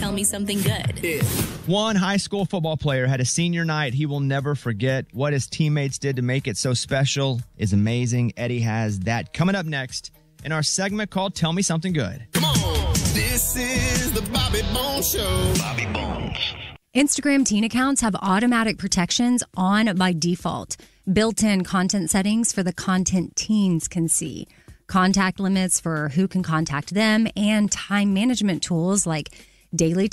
Tell Me Something Good. One high school football player had a senior night he will never forget. What his teammates did to make it so special is amazing. Eddie has that coming up next in our segment called Tell Me Something Good. Come on. This is the Bobby Bones Show. Bobby Bones. Instagram teen accounts have automatic protections on by default. Built-in content settings for the content teens can see. Contact limits for who can contact them and time management tools like daily